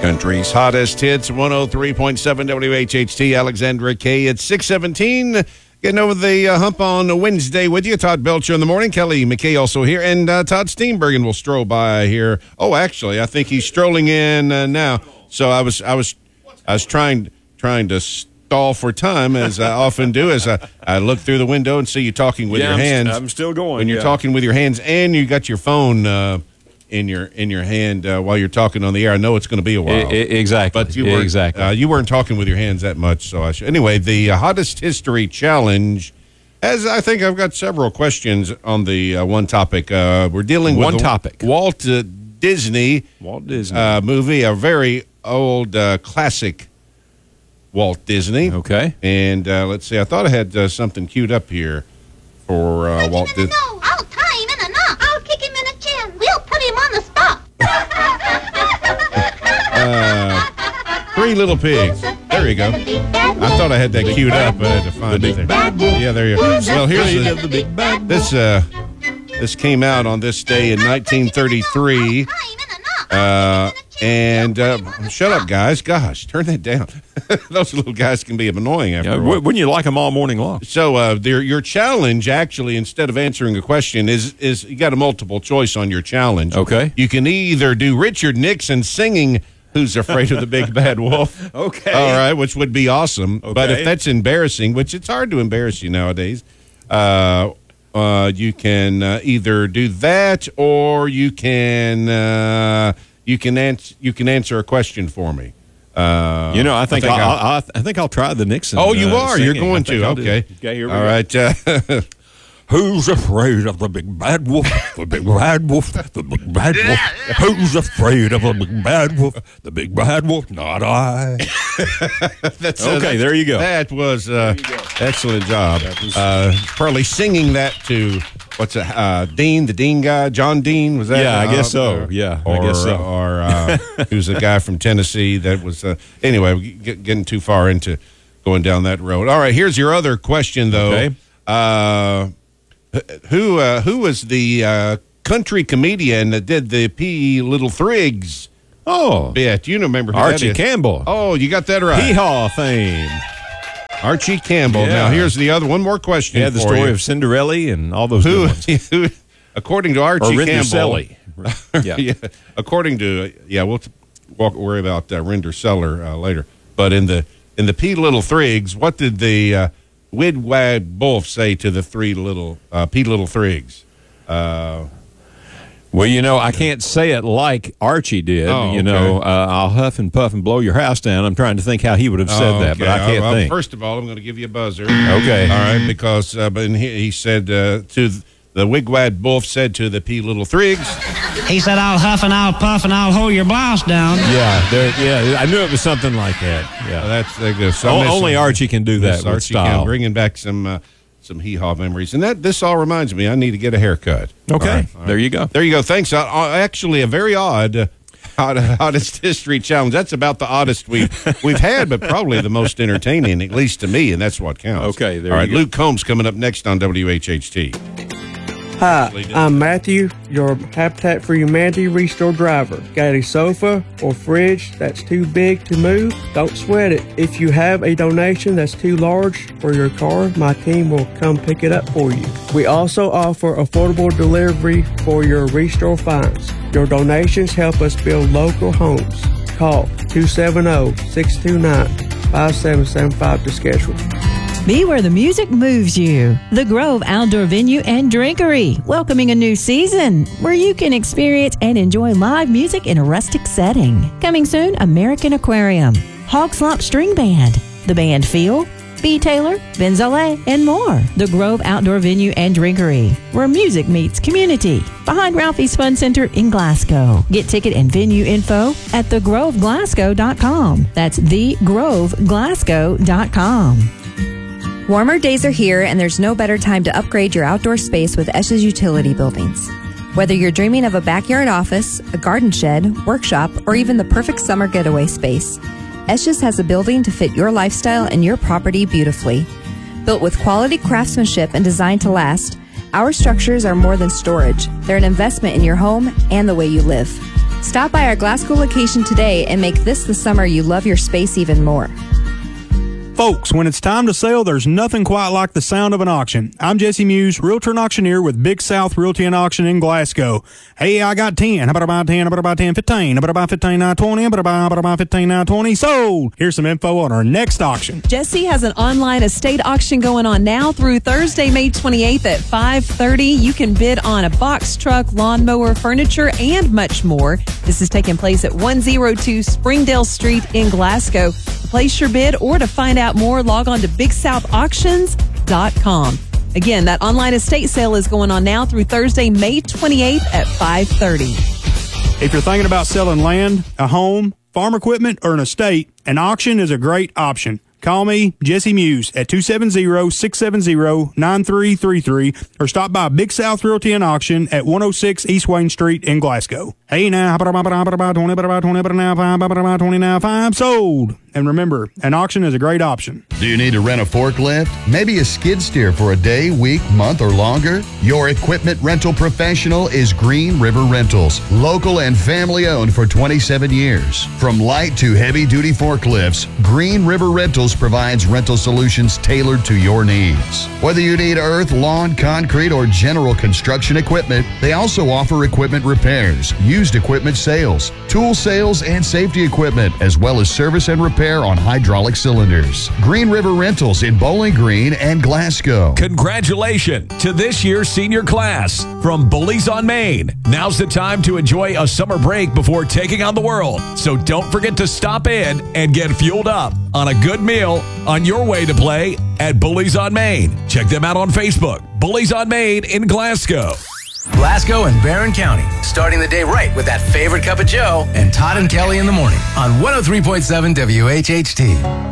Country's hottest hits, 103.7 WHHT, Alexandra K. It's 6:17. Getting over the hump on a Wednesday with you. Todd Belcher in the morning. Kelly McKay also here. And Todd Steenbergen will stroll by here. Oh, actually, I think he's strolling in now. So I was trying to stall for time, as I often do, as I look through the window and see you talking with your hands. I'm still going. When you're talking with your hands and you got your phone in your hand while you're talking on the air, I know it's going to be a while. Exactly. But you weren't talking with your hands that much, so I should. Anyway, the hottest history challenge. As I think I've got several questions on the one topic. We're dealing with one topic. Walt Disney movie, a very old classic Walt Disney. Okay. And let's see, I thought I had something queued up here for Walt Disney. No, I'll tie him in a knot. I'll kick him in the chin. We'll put him on the spot. Three Little Pigs. There you go. I thought I had that queued up, but I had to find it there. Yeah, there you go. Well, here's the big bad wolf. This came out on this day in 1933. And shut up, guys. Gosh, turn that down. Those little guys can be annoying after a while. Wouldn't you like them all morning long? So your challenge, actually, instead of answering a question, is you got a multiple choice on your challenge. Okay. You can either do Richard Nixon singing Who's Afraid of the Big Bad Wolf. Okay. All right, which would be awesome. Okay. But if that's embarrassing, which it's hard to embarrass you nowadays, you can either do that, or you can answer a question for me. I think I'll try the Nixon. Oh, you are. Singing. You're going to. Okay. Okay. Here we All go. right. Who's afraid of the big bad wolf? The big bad wolf. The big bad wolf. Who's afraid of the big bad wolf? The big bad wolf. Not I. Okay, there you go. That was excellent job. Probably singing that to Dean, the Dean guy, John Dean, was that? Yeah, I guess so. I guess so. Or who's a guy from Tennessee that was. Anyway, getting too far into going down that road. All right, here's your other question, though. Okay. Who was the country comedian that did the P. Little Thrigs? Oh, bit. You remember who Archie that is. Campbell. Oh, you got that right. Hee-haw fame. Archie Campbell. Yeah. Now, here's the other one more question. Yeah, the story of Cinderella and all those good ones. Who, according to Archie Or Campbell. Yeah. According to, we'll worry about Rinder Seller later. But in the P. Little Thrigs, what did the Wigwag Wolf say to the P. Little Thrigs? Well, I can't say it like Archie did. Okay. I'll huff and puff and blow your house down. I'm trying to think how he would have said that, but I can't think. First of all, I'm going to give you a buzzer. Okay. All right, because but he said to the Wigwag Wolf said to the P. Little Thrigs. He said, I'll huff and I'll puff and I'll hold your blouse down. Yeah, I knew it was something like that. Yeah, That's good. So only Archie can do that with Archie style. bringing back some hee-haw memories. And this all reminds me, I need to get a haircut. Okay, All right. There you go. There you go. Thanks. Actually, a very oddest history challenge. That's about the oddest we've had, but probably the most entertaining, at least to me, and that's what counts. Okay, there all you right, go. Luke Combs coming up next on WHHT. Hi, I'm Matthew, your Habitat for Humanity Restore driver. Got a sofa or fridge that's too big to move? Don't sweat it. If you have a donation that's too large for your car, my team will come pick it up for you. We also offer affordable delivery for your Restore finds. Your donations help us build local homes. Call 270-629-5775 to schedule. Be where the music moves you. The Grove Outdoor Venue and Drinkery, welcoming a new season where you can experience and enjoy live music in a rustic setting. Coming soon, American Aquarium, Hog Slop String Band, The Band Feel, B. Taylor, Benzole, and more. The Grove Outdoor Venue and Drinkery, where music meets community. Behind Ralphie's Fun Center in Glasgow. Get ticket and venue info at thegroveglasgow.com. That's thegroveglasgow.com. Warmer days are here, and there's no better time to upgrade your outdoor space with Esch's utility buildings. Whether you're dreaming of a backyard office, a garden shed, workshop, or even the perfect summer getaway space, Esch's has a building to fit your lifestyle and your property beautifully. Built with quality craftsmanship and designed to last, our structures are more than storage. They're an investment in your home and the way you live. Stop by our Glasgow location today and make this the summer you love your space even more. Folks, when it's time to sell, there's nothing quite like the sound of an auction. I'm Jesse Muse, realtor and auctioneer with Big South Realty and Auction in Glasgow. Hey, I got 10. How about I buy 10? How about I buy 10, 15? How about I buy 15, now 20? How about I buy 15, now 20? Sold! Here's some info on our next auction. Jesse has an online estate auction going on now through Thursday, May 28th at 5:30. You can bid on a box truck, lawnmower, furniture, and much more. This is taking place at 102 Springdale Street in Glasgow. To place your bid or to find out more, log on to BigSouthAuctions.com. Again, that online estate sale is going on now through Thursday, May 28th at 5:30. If you're thinking about selling land, a home, farm equipment, or an estate, an auction is a great option. Call me, Jesse Muse, at 270-670-9333 or stop by Big South Realty and Auction at 106 East Wayne Street in Glasgow. Hey now, 20 now, 5 sold. And remember, an auction is a great option. Do you need to rent a forklift? Maybe a skid steer for a day, week, month, or longer? Your equipment rental professional is Green River Rentals. Local and family owned for 27 years. From light to heavy duty forklifts, Green River Rentals provides rental solutions tailored to your needs. Whether you need earth, lawn, concrete, or general construction equipment, they also offer equipment repairs, used equipment sales, tool sales, and safety equipment, as well as service and repair on hydraulic cylinders. Green River Rentals in Bowling Green and Glasgow. Congratulations to this year's senior class from Bullies on Main. Now's the time to enjoy a summer break before taking on the world. So don't forget to stop in and get fueled up on a good meal on your way to play at Bullies on Main. Check them out on Facebook. Bullies on Main in Glasgow. Glasgow and Barron County, starting the day right with that favorite cup of Joe and Todd and Kelly in the morning on 103.7 WHHT.